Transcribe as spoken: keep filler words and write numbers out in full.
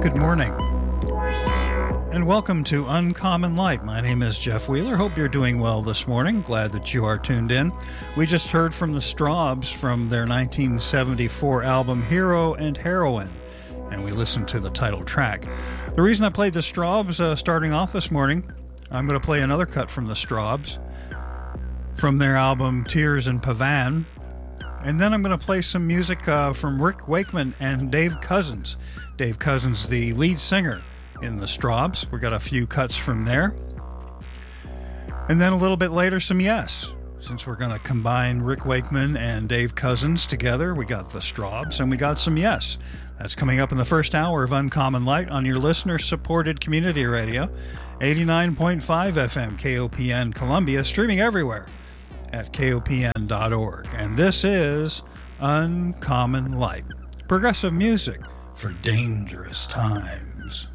Good morning, and welcome to Uncommon Light. My name is Jeff Wheeler. Hope you're doing well this morning. Glad that you are tuned in. We just heard from the Strawbs from their nineteen seventy-four album Hero and Heroine, and we listened to the title track. The reason I played the Strawbs uh, starting off this morning, I'm going to play another cut from the Strawbs from their album Tears in Pavan. And then I'm going to play some music uh, from Rick Wakeman and Dave Cousins. Dave Cousins, the lead singer in the Strawbs. We got a few cuts from there. And then a little bit later, some Yes. Since we're going to combine Rick Wakeman and Dave Cousins together, we got the Strawbs and we got some Yes. That's coming up in the first hour of Uncommon Light on your listener-supported community radio, eighty-nine point five F M K O P N Columbia, streaming everywhere at K O P N dot org. And this is Uncommon Light, progressive music for dangerous times.